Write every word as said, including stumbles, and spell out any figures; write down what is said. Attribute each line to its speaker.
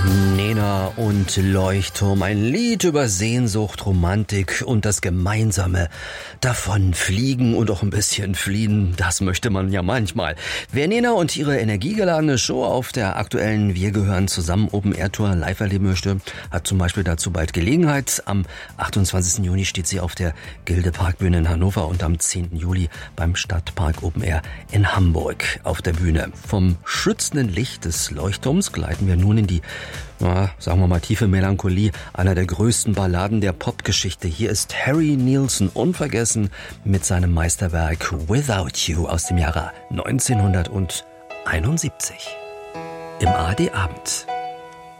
Speaker 1: Nena und Leuchtturm, ein Lied über Sehnsucht, Romantik und das gemeinsame Davonfliegen und auch ein bisschen fliehen, das möchte man ja manchmal. Wer Nena und ihre energiegeladene Show auf der aktuellen Wir gehören zusammen Open Air Tour live erleben möchte, hat zum Beispiel dazu bald Gelegenheit. Am achtundzwanzigsten Juni steht sie auf der Gilde Parkbühne in Hannover und am zehnten Juli beim Stadtpark Open Air in Hamburg auf der Bühne. Vom schützenden Licht des Leuchtturms gleiten wir nun in die Ja, sagen wir mal, tiefe Melancholie einer der größten Balladen der Popgeschichte. Hier ist Harry Nilsson unvergessen mit seinem Meisterwerk Without You aus dem Jahre neunzehnhunderteinundsiebzig. Im A R D Abend.